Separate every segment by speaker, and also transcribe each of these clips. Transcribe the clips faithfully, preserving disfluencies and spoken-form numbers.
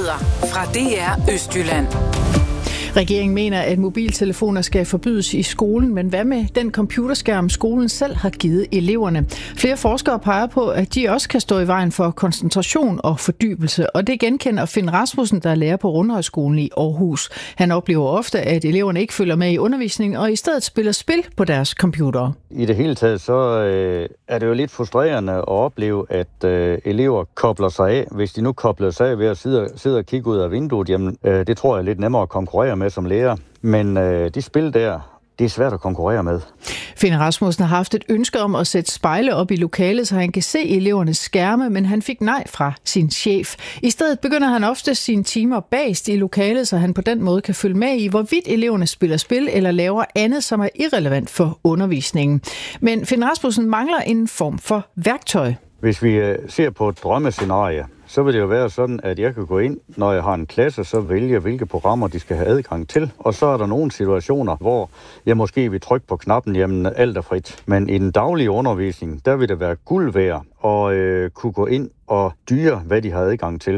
Speaker 1: Nyheder fra D R Østjylland.
Speaker 2: Regeringen mener, at mobiltelefoner skal forbydes i skolen, men hvad med den computerskærm, skolen selv har givet eleverne? Flere forskere peger på, at de også kan stå i vejen for koncentration og fordybelse, og det genkender Finn Rasmussen, der er lærer på Rundhøjskolen i Aarhus. Han oplever ofte, at eleverne ikke følger med i undervisningen og i stedet spiller spil på deres computere.
Speaker 3: I det hele taget så øh, er det jo lidt frustrerende at opleve, at øh, elever kobler sig af. Hvis de nu kobler sig af ved at sidde, sidde og kigge ud af vinduet, jamen, øh, det tror jeg er lidt nemmere at konkurrere med som lærer. Men øh, de spil der, det er svært at konkurrere med.
Speaker 2: Finn Rasmussen har haft et ønske om at sætte spejle op i lokalet, så han kan se elevernes skærme, men han fik nej fra sin chef. I stedet begynder han ofte sine timer bagst i lokalet, så han på den måde kan følge med i, hvorvidt eleverne spiller spil eller laver andet, som er irrelevant for undervisningen. Men Finn Rasmussen mangler en form for værktøj.
Speaker 3: Hvis vi øh, ser på et drømmescenarie, så vil det jo være sådan, at jeg kan gå ind, når jeg har en klasse, så vælge, hvilke programmer de skal have adgang til. Og så er der nogle situationer, hvor jeg måske vil trykke på knappen, jamen alt er frit. Men i den daglige undervisning, der vil det være guld værd at øh, kunne gå ind og styre, hvad de har adgang til.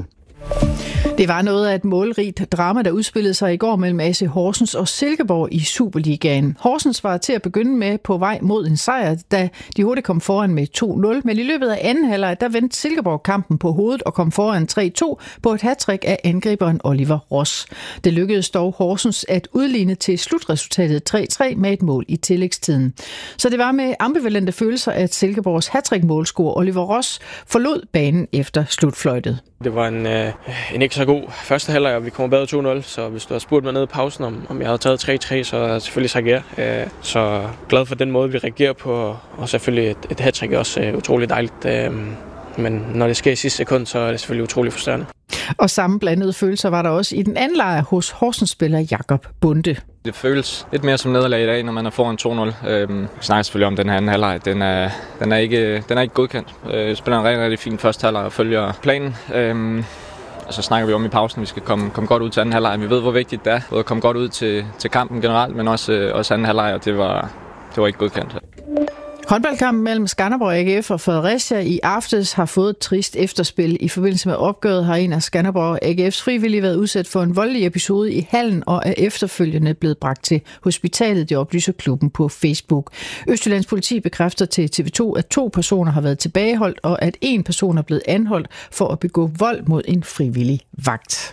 Speaker 2: Det var noget af et målrigt drama, der udspillede sig i går mellem A C Horsens og Silkeborg i Superligaen. Horsens var til at begynde med på vej mod en sejr, da de hurtigt kom foran med to nul. Men i løbet af anden halvleg, der vendte Silkeborg kampen på hovedet og kom foran tre to på et hattrick af angriberen Oliver Ross. Det lykkedes dog Horsens at udligne til slutresultatet tre tre med et mål i tillægstiden. Så det var med ambivalente følelser, at Silkeborgs hattrick-målscorer Oliver Ross forlod banen efter slutfløjtet.
Speaker 4: Det var en, øh, en ikke så god første halvleg, og vi kommer bedre to nul, så hvis du havde spurgt mig ned i pausen, om, om jeg havde taget tre tre, så havde jeg selvfølgelig sagt ja. Øh, så glad for den måde, vi reagerer på, og selvfølgelig et, et hattrick er også øh, utroligt dejligt. Øh, men når det sker i sidste sekund, så er det selvfølgelig utroligt frustrerende.
Speaker 2: Og samme blandede følelser var der også i den anden lejr hos Horsens-spiller Jakob Bunde.
Speaker 5: Det føles lidt mere som nederlag i dag, når man er foran to nul. Øhm, vi snakker selvfølgelig om den her anden halvleg. Den er, den er, ikke, den er ikke godkendt. Øh, spiller en rigtig, rigtig fin første halvleg og følger planen. Øhm, og så snakker vi om i pausen, at vi skal komme, komme godt ud til anden halvleg. Vi ved, hvor vigtigt det er. Både at komme godt ud til, til kampen generelt, men også, øh, også anden halvleg, og det var, det var ikke godkendt.
Speaker 2: Håndboldkampen mellem Skanderborg A G F og Fredericia i aftes har fået et trist efterspil. I forbindelse med opgøret har en af Skanderborg A G F's frivillige været udsat for en voldelig episode i hallen og er efterfølgende blevet bragt til hospitalet, det oplyser klubben på Facebook. Østjyllands politi bekræfter til T V to, at to personer har været tilbageholdt, og at en person er blevet anholdt for at begå vold mod en frivillig vagt.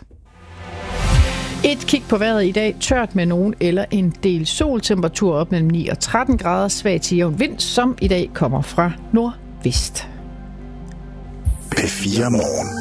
Speaker 2: Et kig på vejret i dag, tørt med nogen eller en del sol, temperatur op mellem ni og tretten grader, svag til jævn vind, som i dag kommer fra nordvest.
Speaker 6: P fire Morgen.